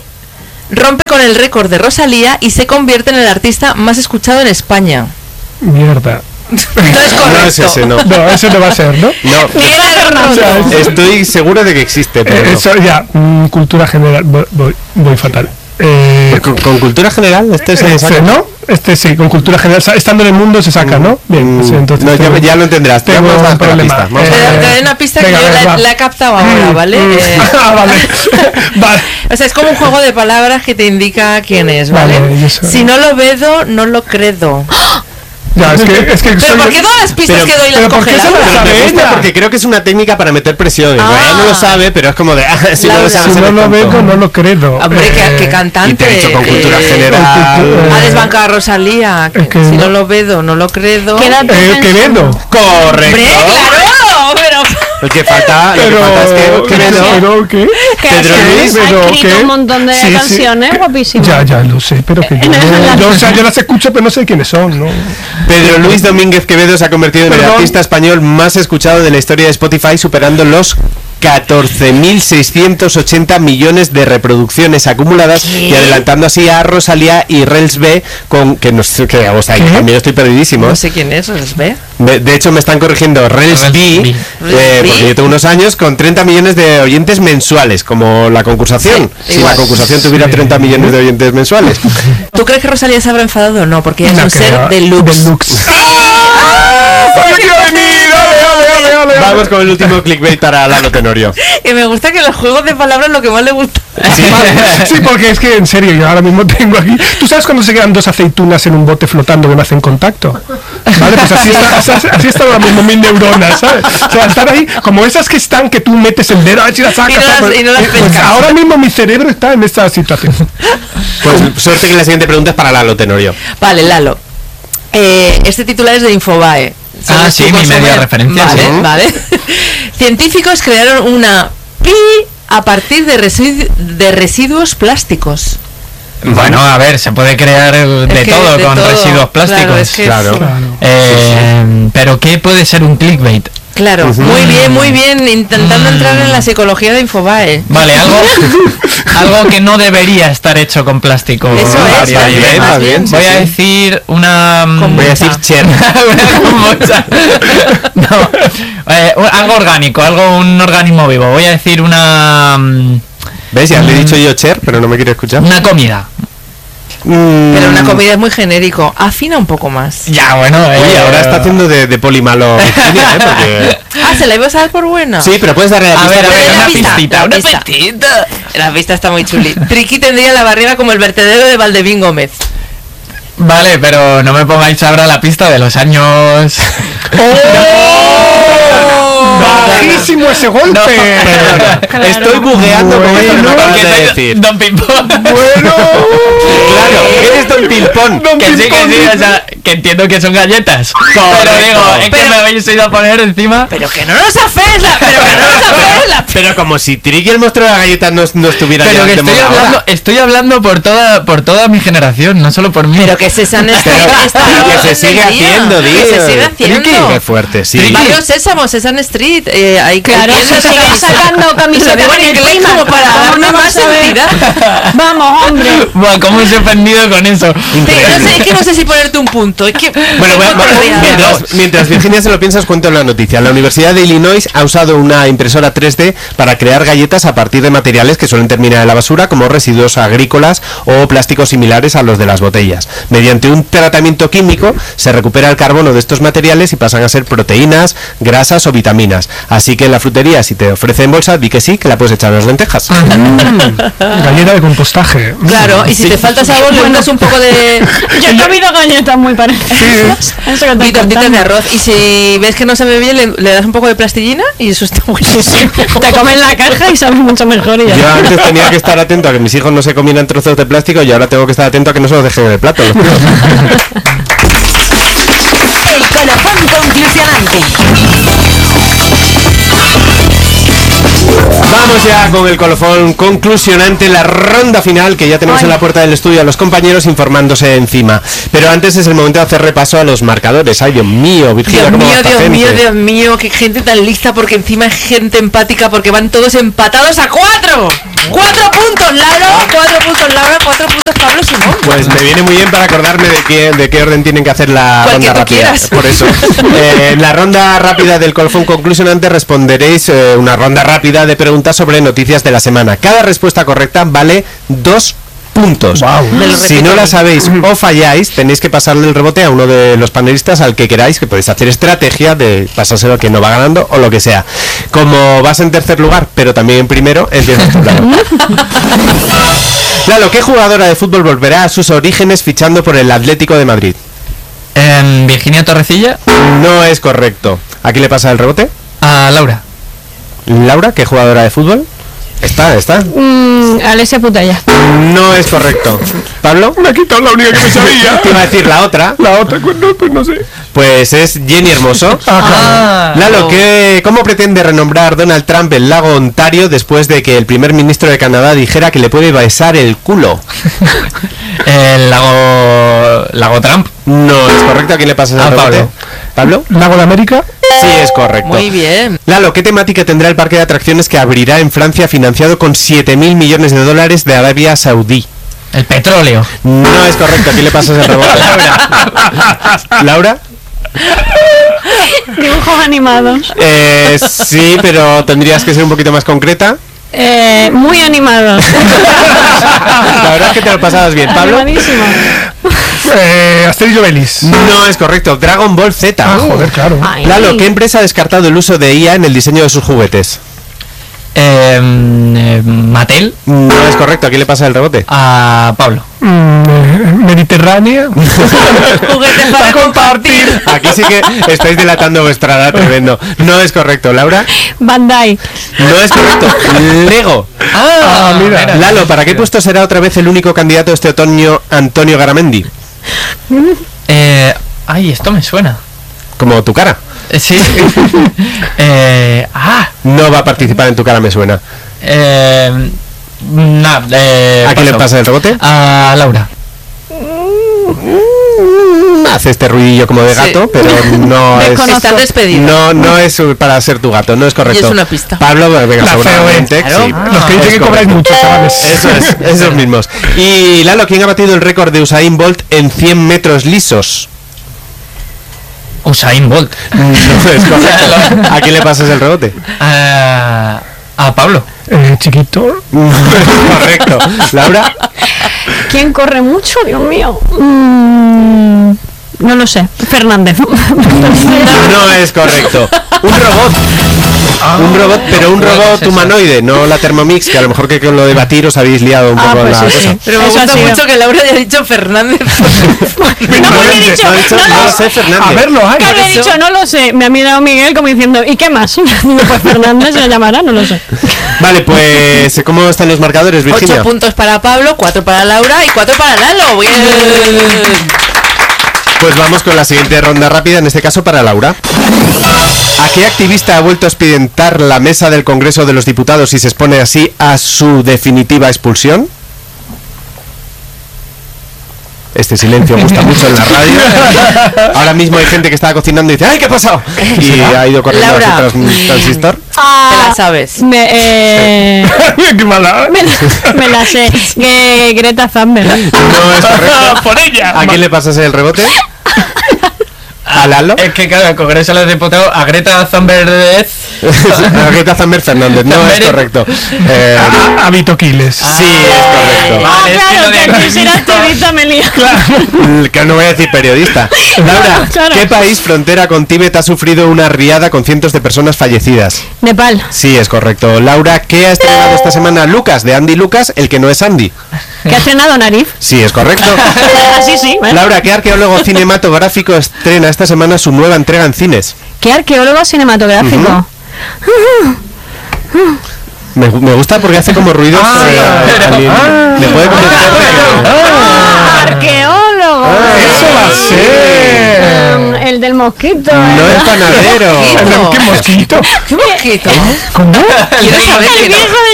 Rompe con el récord de Rosalía y se convierte en el artista más escuchado en España. Mierda. No es correcto. No es ese, no. No, ese no va a ser, ¿no? No. O sea, es... Estoy seguro de que existe, pero eh, no. Eso ya, mm, cultura general, voy, voy, voy fatal. Eh, ¿Con, ¿Con cultura general? Este se este, ¿no? Este sí, con cultura general, estando en el mundo se saca, ¿no? Bien, pues, entonces no, tengo, ya, ya lo entenderás. Tengo vamos un a problema. Pista, vamos te, a te doy una pista Venga, que yo ver, la, va. la he captado ahora, ¿vale? Mm. Eh, Ah, vale. Vale. o sea, es como un juego de palabras que te indica quién es, ¿vale? Vale, yo sé. Si no lo vedo, no lo credo. Ya, es que, es que Pero soy- ¿por qué todas las pistas pero- que doy las pero ¿por coge qué se Laura? las Pero sabe me gusta ella? porque creo que es una técnica para meter presión. Ah. Ella no lo sabe, pero es como de ah, si no lo Laura. sabes, si no eres lo tonto. veo, no lo creo. Hombre, que, Eh, que Y cantante. te he dicho con cultura eh, general. cultura- Ha desbancado a Rosalía. que Es que si no. no lo veo, no lo credo. Quédate Eh, Quevedo. Correcto. ¡Hombre, claro! Pero... Lo que falta, lo que Pero, falta es que Quevedo. pero, ¿qué? Que Pedro ha- Luis, ha pero escrito ¿qué? un montón de Sí, sí. canciones guapísimas. Ya, ya lo sé, pero que yo, no- yo, o sea, yo las escucho, pero no sé quiénes son, ¿no? Pedro Luis Domínguez Quevedo se ha convertido en el Perdón. artista español más escuchado de la historia de Spotify, superando los catorce mil seiscientos ochenta millones de reproducciones acumuladas ¿Qué? y adelantando así a Rosalía y Rels B, con que no sé qué, o sea, yo ¿Qué? también estoy perdidísimo. No sé quién es, ¿os ve? De, de hecho, me están corrigiendo Rels Rels B, B. eh, Rels B. porque yo tengo unos años con treinta millones de oyentes mensuales, como la concursación. Sí, si igual. la concursación tuviera Sí. treinta millones de oyentes mensuales. ¿Tú crees que Rosalía se habrá enfadado o no? Porque ella es No un creo. ser deluxe. Deluxe. Vamos con el último clickbait para Lalo Tenorio. Que me gusta que los juegos de palabras es lo que más le gusta. Sí. Sí, porque es que en serio, yo ahora mismo tengo aquí. ¿Tú sabes cuando se quedan dos aceitunas en un bote flotando que no hacen contacto? Vale, pues así está, así, así están ahora mismo mis neuronas, ¿sabes? O sea, están ahí como esas que están que tú metes el dedo a ver si las sacas. Y no las- ¿sabes? y no las Eh, pues pescas. ahora mismo mi cerebro está en esta situación. Pues suerte que la siguiente pregunta es para Lalo Tenorio. Vale, Lalo. Eh, este titular es de Infobae. Ah, ¿Sabes sí, tú mi consumer? media referencia, Vale, sí. vale. Científicos crearon una pi a partir de, residu- de residuos plásticos. Bueno, a ver, se puede crear de Es que todo de con todo. residuos plásticos. Claro, es que Claro. sí. Eh, Pero ¿qué puede ser un clickbait? Claro, muy bien, muy bien. Intentando entrar en la psicología de Infobae. Vale, algo algo que no debería estar hecho con plástico. Eso es, Varia más y bien, demás. más bien, sí, Voy a sí. decir una... mm, Con Voy a decir Mucha. Cher. una kombucha. No, eh, un- algo orgánico, algo, un organismo vivo. Voy a decir una... mm, ¿Ves? Ya le he dicho yo Cher, pero no me quiere escuchar. Una comida. Mm. Pero una comida es muy genérico. Afina un poco más. Ya, bueno. Oye, eh, ahora está haciendo de, de poli malo Virginia, ¿eh? Porque... Ah, ¿se la ibas a dar por buena? Sí, pero puedes darle la A pista. ver, a ver, La una pista, pistita, la una pista. pistita. La vista está muy chuli. Triqui tendría la barriga como el vertedero de Valdevín Gómez. Vale, pero no me pongáis ahora la pista de los años... Bajísimo ese golpe. Claro. Estoy bugueando con esto que me Bueno, acabas Porque de soy decir. Don Pimpón. Bueno. Claro, eres Don Pimpón. Que sí, que sí, o sea, que entiendo que son galletas. Pero digo, es que Pero- me habéis ido a poner encima. Pero que no nos afes la... Pero que no nos afes la... Pero como si Tricky el monstruo de la galleta no, no estuviera Pero ya que de estoy moda ahora. hablando, estoy hablando por toda, por toda mi generación, no solo por mí. Pero que Sesame Street está... Que se sigue haciendo, Que tío. se sigue haciendo. Qué fuerte, sí. Triqui. Barrio Sésamo, Sesame Street. Eh, hay que... Claro, hay se tiendas siguen de sacando Lo camisetas digo en en el inglés Primark. como para ¿Cómo darme no más vas a ver? entidad. Vamos, hombre. Buah, cómo os he ofendido con eso. Sí, no sé, es que no sé si ponerte un punto. Es que... Bueno, voy a- ¿Cuánto voy a dar? mientras, mientras Virginia se lo piensas, cuento la noticia. La Universidad de Illinois ha usado una impresora tres D para crear galletas a partir de materiales que suelen terminar en la basura, como residuos agrícolas o plásticos similares a los de las botellas. Mediante un tratamiento químico se recupera el carbono de estos materiales y pasan a ser proteínas, grasas o vitaminas. Así que en la frutería, si te ofrecen bolsa, di que sí, que la puedes echar en las lentejas. Galleta de compostaje. Claro, y si te falta sabor, le untas un poco de... Yo he comido galletas muy parece. Eso que estoy Y tortitas de contando. arroz. Y si ves que no sabe bien, le, le das un poco de plastillina y eso está buenísimo. Te comes la caja y sabe mucho mejor y ya. Yo antes tenía que estar atento a que mis hijos no se comieran trozos de plástico y ahora tengo que estar atento a que no se los dejen en el plato. El colofón conclusionante. Vamos ya con el colofón conclusionante, la ronda final, que ya tenemos Ay. en la puerta del estudio a los compañeros informándose encima. Pero antes es el momento de hacer repaso a los marcadores. Ay, Dios mío, Virginia, Dios ¿cómo va mío, esta Dios gente? mío, Dios mío, qué gente tan lista, porque encima es gente empática, porque van todos empatados a cuatro. ¡Cuatro puntos, Laura! ¡Cuatro puntos, Laura! ¡Cuatro puntos, Pablo Simón! Pues me viene muy bien para acordarme de qué, de qué orden tienen que hacer la Cual que ronda tú rápida. quieras. Por eso. Eh, en la ronda rápida del colofón conclusionante responderéis eh, una ronda rápida de preguntas sobre noticias de la semana. Cada respuesta correcta vale dos puntos. Wow. Me lo Si repito no a la mí. sabéis o falláis, tenéis que pasarle el rebote a uno de los panelistas al que queráis, que podéis hacer estrategia de pasárselo a quien no va ganando o lo que sea. Como vas en tercer lugar, pero también en primero, empiezas tú, Lalo. Lalo, ¿qué jugadora de fútbol volverá a sus orígenes fichando por el Atlético de Madrid? Em, Virginia Torrecilla, No es correcto. ¿A quién le pasa el rebote? a Laura. Laura, ¿qué jugadora de fútbol? Está, está. Mm, Alessia Putella. No es correcto. ¿Pablo? Me ha quitado la única que me sabía. Te iba a decir la otra. La otra, pues no, pues no sé. Pues es Jenny Hermoso. Ah, Lalo, ¿qué, ¿cómo pretende renombrar Donald Trump el lago Ontario después de que el primer ministro de Canadá dijera que le puede besar el culo? el lago... Lago Trump. No es correcto. ¿A quién le pasa el A rebote? ¿Pablo? Lago de América. Sí, es correcto. Muy bien. Lalo, ¿qué temática tendrá el parque de atracciones que abrirá en Francia financiado con siete mil millones de dólares de Arabia Saudí? El petróleo. No es correcto. ¿A quién le pasas el rebote? Laura. ¿Laura? Dibujos animados. Eh, sí, pero tendrías que ser un poquito más concreta. Eh, muy animados. La verdad es que te lo pasabas bien. ¿Pablo? Animadísimo. Eh, Asterix y Obelix. No es correcto. Dragon Ball Z. Ah, joder, claro. Ay. Lalo, ¿qué empresa ha descartado el uso de I A en el diseño de sus juguetes? Em, eh, Mattel, No es correcto. ¿A quién le pasa el rebote? a Pablo. Mm, eh, Mediterránea. Juguetes para compartir. Aquí sí que estáis dilatando vuestra edad tremendo. No es correcto. ¿Laura? Bandai. No es correcto. Lego. Ah, mira. Lalo, ¿para qué puesto será otra vez el único candidato este otoño Antonio Garamendi? Eh, ay, esto me suena. Como tu cara. Eh, sí. eh, ah. No va a participar en tu cara, me suena. Eh, nah, eh, ¿A quién le paso. pasa el rebote? A Laura. Hace este ruidillo como de Sí. gato, pero no es... Desconozco. Estás despedido. No, no es para ser tu gato, no es correcto. Y es una pista. Pablo, venga, La seguramente. C O E. Sí. Claro. Los que dicen Es que cobráis correcto. mucho, chavales. Eso es, esos mismos. Y Lalo, ¿quién ha batido el récord de Usain Bolt en cien metros lisos? Usain Bolt. No es correcto. ¿A quién le pasas el rebote? A, a Pablo. Eh, chiquito. No es correcto. ¿Laura? ¿Quién corre mucho? Dios mío. Mm, no lo sé. Fernández. No es correcto. Un robot. Un robot, pero un Bueno, robot es eso. humanoide, no la Thermomix, que a lo mejor que con lo de batir os habéis liado un Ah, poco pues la sí, cosa. sí. Pero me Eso gusta ha sido. mucho que Laura haya dicho Fernández. No, porque he dicho, no he dicho, no, no no. sé, Fernández. A verlo, hay. Claro, he dicho, no lo sé. Me ha mirado Miguel como diciendo, ¿y qué más? Digo, pues Fernández se lo llamará, no lo sé. Vale, pues ¿cómo están los marcadores, Virginia? Ocho puntos para Pablo, cuatro para Laura y cuatro para Lalo. Bien. Pues vamos con la siguiente ronda rápida, en este caso para Laura. ¿A qué activista ha vuelto a expedientar la mesa del Congreso de los Diputados y se expone así a su definitiva expulsión? Este silencio gusta mucho en la radio. Ahora mismo hay gente que estaba cocinando y dice ¡ay, qué ha pasado! Y ha ido corriendo Laura. a su trans- transistor. Te la sabes. Me, eh, Qué mala. me, la- me la sé. Que Greta Thunberg. No es correcto. Por ella. ¿A quién le pasas el rebote? ¿A Lalo? Es que claro, el Congreso de los Diputados a Greta Thunberg. A Greta Thunberg Fernández, no es correcto. Eh, A, a Vito Quiles. sí, es correcto. Ah, Vale, es que claro, lo de que aquí quisiera visto- activista me lío. Que no voy a decir periodista. Laura, Claro. ¿qué país frontera con Tíbet ha sufrido una riada con cientos de personas fallecidas? Nepal. Sí, es correcto. Laura, ¿qué ha estrenado esta semana Lucas, de Andy Lucas, el que no es Andy? ¿Que ha estrenado Narif? Sí, es correcto. Así sí. ¿vale? Laura, ¿qué arqueólogo cinematográfico estrena esta semana su nueva entrega en cines? ¿Qué arqueólogo cinematográfico? Me, me gusta porque hace como ruidos. eh, alguien- me puede convencer de que- Ah, arqueólogo. Eso va a ser. Um, el del mosquito. No ¿eh? es panadero. ¿Pero qué mosquito? ¿Qué mosquito? ¿Cómo? Quiero saber El que no. viejo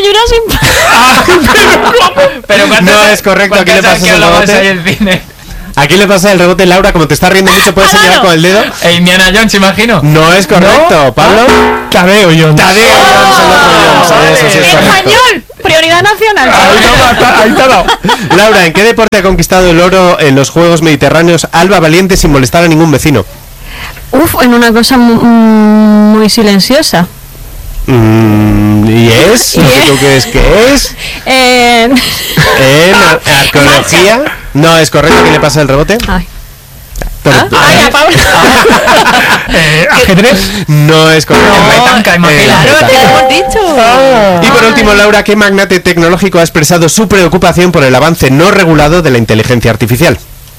de Jurassic Park. Pero ¿cuántos- No es correcto, ¿a quién le cuántos pasas el arqueólogos rebote? hay en cine? Aquí le pasa el rebote, Laura, como te estás riendo mucho, puedes señalar con el dedo. E Indiana Jones, imagino. No es correcto, Pablo. Tadeo Jones. Tadeo Jones, el otro Jones, eso sí es correcto. Español. Prioridad nacional. Ahí te ha- ahí te ha dado. Laura, ¿en qué deporte ha conquistado el oro en los Juegos Mediterráneos Alba Valiente sin molestar a ningún vecino? Uf, en una cosa mu- mm, muy silenciosa. Mm, ¿Y es? ¿Lo que tú crees que es? Eh, ¿En ar- arqueología? No es correcto, ¿quién le pasa el rebote? ay. Pero- Ay, a Pablo. Eh, ajedrez. No es correcto. En Metanca, imagina. Eh, Claro, te lo hemos dicho. Y por último, Laura, ¿qué magnate tecnológico ha expresado su preocupación por el avance no regulado de la inteligencia artificial?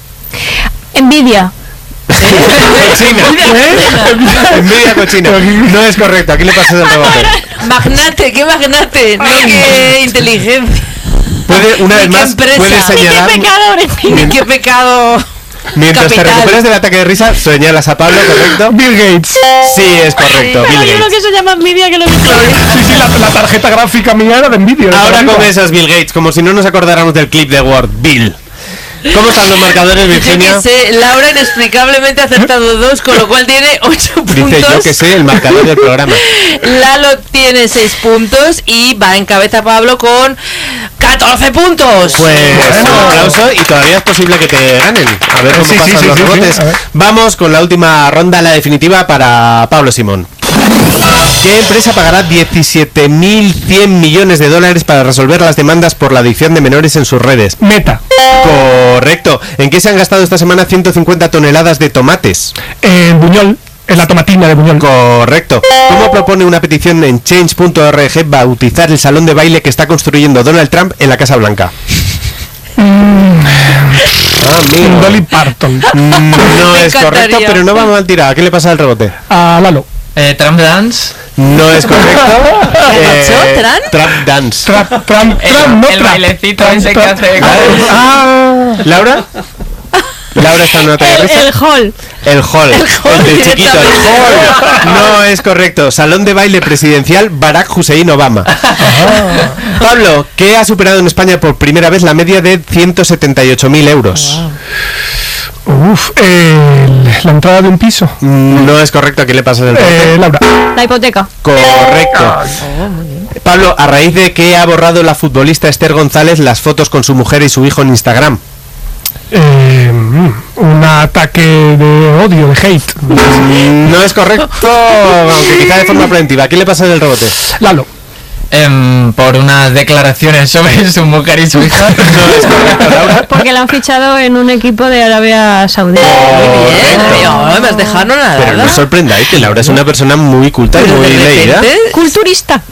Envidia. Cochina. Envidia cochina. No es correcto, aquí le pasas el rebote. Magnate, ¿qué magnate? No, qué inteligencia. Puede, una ¿Y vez qué más, empresa? puedes ¿Y qué señalar. ¿Qué pecador Ni qué pecado. Mientras te capital. recuperas del ataque de risa, señalas a Pablo, ¿correcto? Bill Gates. Sí, es correcto, Bill Pero yo lo Gates. que se llama envidia que lo he visto. Sí, sí, la, la tarjeta gráfica mía era de Nvidia. de Ahora para con arriba. esas Bill Gates, como si no nos acordáramos del clip de Word, Bill. ¿Cómo están los marcadores, Yo Virginia? que sé, Laura inexplicablemente ha acertado dos, con lo cual tiene ocho puntos. Dice yo que sé el marcador del programa. Lalo tiene seis puntos y va en cabeza Pablo con catorce puntos. Pues Bueno. un aplauso y todavía es posible que te ganen. A ver cómo Sí, sí, pasan sí, los sí, sí, rebotes. a ver. Vamos con la última ronda, la definitiva para Pablo Simón. ¿Qué empresa pagará diecisiete mil cien millones de dólares para resolver las demandas por la adicción de menores en sus redes? Meta. Correcto. ¿En qué se han gastado esta semana ciento cincuenta toneladas de tomates? En Buñol. En la tomatina de Buñol. Correcto. ¿Cómo propone una petición en change punto org bautizar el salón de baile que está construyendo Donald Trump en la Casa Blanca? Ah, amigo. Dolly Parton. Mm, No Me es correcto, encantaría. pero no va mal tirado. ¿A qué le pasa el rebote? A Lalo. Eh, Trump Dance. No es correcto. Eh, dicho, Tran? Trap dance. Trap, Trump, El, Trump, no el trap. bailecito Trump, ese que trap. hace. Ah, ¿Laura? Laura está en una talla El, risa. el hall. El hall. El, hall del chiquito. El directamente. hall. No es correcto. Salón de baile presidencial Barack Hussein Obama. Pablo, ¿qué ha superado en España por primera vez la media de ciento setenta y ocho mil euros? uf, el- la entrada de un piso. Mm, No es correcto. ¿A qué le pasa el rebote? Eh, Laura. La hipoteca. Correcto. Pablo, ¿a raíz de qué ha borrado la futbolista Esther González las fotos con su mujer y su hijo en Instagram? Eh, mm, un ataque de odio, de hate. Mm, No es correcto, aunque quizá de forma preventiva. ¿A quién le pasa el rebote? Lalo. Em, por unas declaraciones sobre su mujer y su hija. No es correcto, Laura. Porque la han fichado en un equipo de Arabia Saudí. Bien, tío, me has dejado nada. Pero no os sorprendáis que Laura es una persona muy culta y Pero muy de leída. repente, Culturista.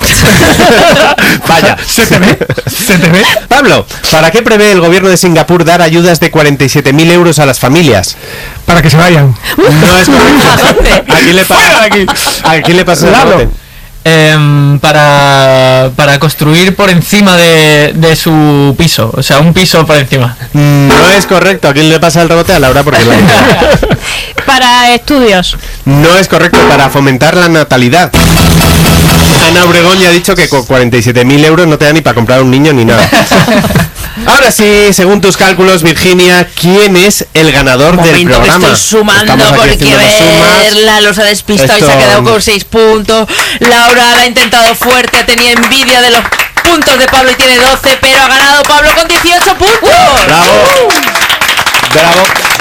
Vaya. Se te ve. Se te ve. Pablo, ¿para qué prevé el gobierno de Singapur dar ayudas de cuarenta y siete mil euros a las familias? Para que se vayan. No es correcto. ¿A quién le pasa? ¿A quién le pasa el Lalo. rebote? Em, para, para construir por encima de, de su piso. O sea, un piso por encima. Mm, No es correcto. ¿A quién le pasa el rebote? A Laura porque es la que- Para estudios. No es correcto, para fomentar la natalidad. Ana Obregón ya ha dicho que con cuarenta y siete mil euros no te da ni para comprar un niño ni nada. Ahora sí, según tus cálculos, Virginia, ¿quién es el ganador del momento que programa? estoy sumando Estamos aquí porque haciendo las sumas. verla los ha despistado y se Esto- ha quedado con seis puntos. Laura la ha intentado fuerte, tenía envidia de los puntos de Pablo y tiene doce, pero ha ganado Pablo con dieciocho puntos. ¡Bravo! ¡Bravo!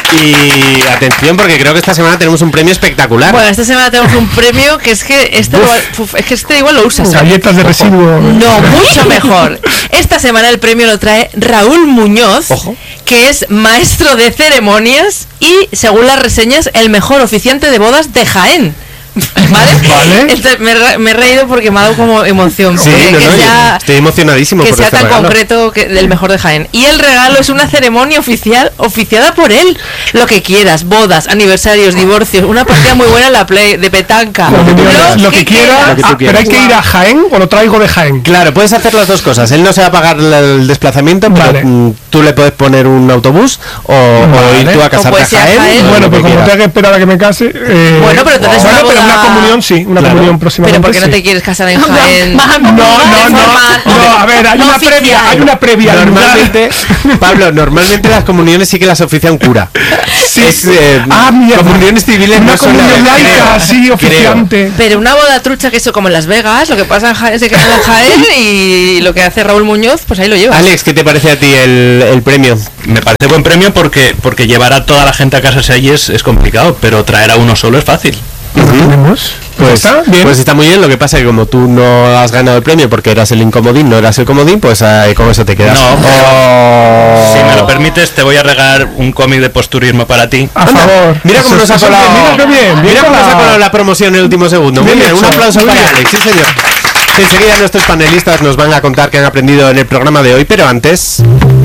Y atención, porque creo que esta semana tenemos un premio espectacular. Bueno, esta semana tenemos un premio que es que este, igual, uf, es que este igual lo usas. Galletas de residuo. No, mucho mejor. Esta semana el premio lo trae Raúl Muñoz, Ojo. que es maestro de ceremonias y, según las reseñas, el mejor oficiante de bodas de Jaén. ¿Vale? ¿Vale? Entonces, me, me he reído porque me ha dado como emoción. Sí, que, no, que no, sea, estoy emocionadísimo que por sea este tan regalo. concreto que del mejor de Jaén. Y el regalo es una ceremonia oficial oficiada por él. Lo que quieras, bodas, aniversarios, divorcios, una partida muy buena en la Play de petanca. Lo, lo, lo que, que quiera, que ah, pero hay que ir a Jaén o lo traigo de Jaén. Claro, puedes hacer las dos cosas. Él no se va a pagar el desplazamiento, pero vale. tú le puedes poner un autobús o, vale. o ir tú a casarte a Jaén. Jaén. Bueno, pues como tenga que esperar a que me case. Eh, bueno, pero entonces bueno, una, pero una comunión sí. Una claro. comunión próximamente. Pero ¿por qué no sí. te quieres casar en Jaén? No, no, no, no, no, a ver, hay no una oficial. previa, hay una previa. Normalmente, Pablo, normalmente las comuniones sí que las oficia un cura. Sí. Es, eh, ah, mierda. Comuniones civiles una no son comunión laica, sí, oficiante. Creo. Pero una boda trucha que eso como en Las Vegas, lo que pasa en Jaén se queda en Jaén y lo que hace Raúl Muñoz, pues ahí lo lleva. Alex, ¿qué te parece a ti el, el premio? Me parece buen premio porque porque llevar a toda la gente a casarse allí es, es complicado, pero traer a uno solo es fácil. ¿Tenemos? Pues está bien. Pues está muy bien. Lo que pasa es que como tú no has ganado el premio porque eras el incomodín, no eras el comodín, pues eh, con eso te quedas. No, oh. Si me lo permites, te voy a regalar un cómic de posturismo para ti. A Anda, favor. Mira cómo nos ha colado. Mira qué bien. Mira cómo nos ha colado la promoción en el último segundo. Muy bien, bien un aplauso muy para bien. Alex. Sí, señor. Enseguida nuestros panelistas nos van a contar qué han aprendido en el programa de hoy, pero antes.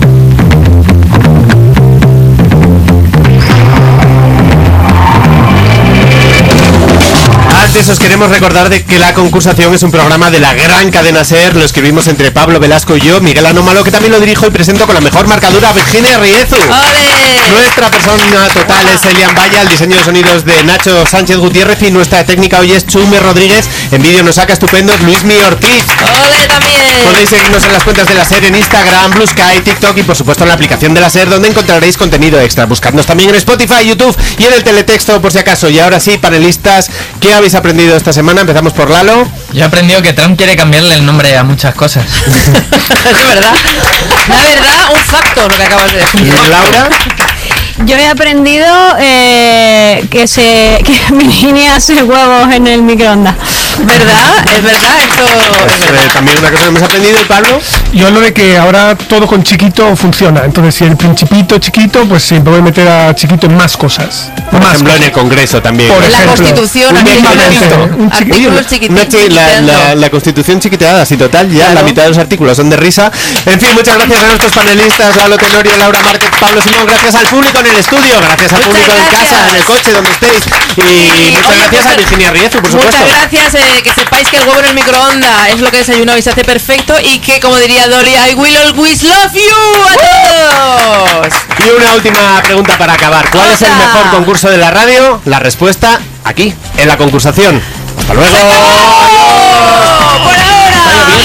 Antes os queremos recordar de que La Concursación es un programa de la gran cadena SER. Lo escribimos entre Pablo Velasco y yo, Miguel Anómalo, que también lo dirijo y presento con la mejor marcadura, Virginia Riezu. ¡Ole! Nuestra persona total es Elian Vaya, el diseño de sonidos de Nacho Sánchez Gutiérrez y nuestra técnica hoy es Chume Rodríguez. En vídeo nos saca estupendos Luismi Ortiz. ¡Ole también! Podéis seguirnos en las cuentas de la SER en Instagram, Blue Sky, TikTok y por supuesto en la aplicación de la SER, donde encontraréis contenido extra. Buscadnos también en Spotify, YouTube y en el teletexto por si acaso. Y ahora sí, panelistas, ¿qué habéis aprendido esta semana? Empezamos por Lalo. Yo he aprendido que Trump quiere cambiarle el nombre a muchas cosas. Es verdad. La verdad, un facto lo que acabas de decir. Laura. Yo he aprendido eh, que se que Virginia hace huevos en el microondas. ¿Verdad? Es verdad, esto pues, es verdad. Eh, también una cosa que hemos aprendido. ¿Y Pablo? Yo lo de que ahora todo con chiquito funciona. Entonces, si el principito chiquito, pues siempre voy a meter a chiquito en más cosas. Por más ejemplo, cosas. en el Congreso también. Por en la Constitución, un un artículos chiquititos. La, la, la Constitución chiquiteada, así total, ya claro. La mitad de los artículos son de risa. En fin, muchas gracias a nuestros panelistas, Lalo Tenorio, Laura Márquez, Pablo Simón. Gracias al público en el estudio, gracias al muchas público gracias. en casa, en el coche, donde estéis. Y, y muchas oye, gracias pues, a Virginia Riezu, por supuesto. Muchas gracias, eh, que sepáis que el huevo en el microondas es lo que desayunado y se hace perfecto. Y que, como diría Dolly, I will always love you a todos. Y una última pregunta para acabar. ¿Cuál Otra. es el mejor concurso de la radio? La respuesta aquí, en La Concursación. ¡Hasta luego!